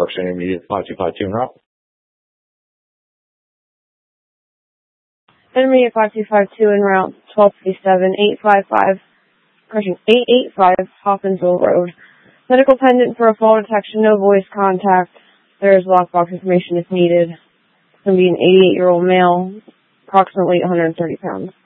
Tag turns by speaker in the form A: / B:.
A: First Intermediate 5252 en route.
B: Intermediate 5252 en route, 1257, 885 Hopkinsville Road. Medical pendant for a fall detection, no voice contact. There is lockbox information if needed. It's going to be an 88-year-old male, approximately 130 pounds.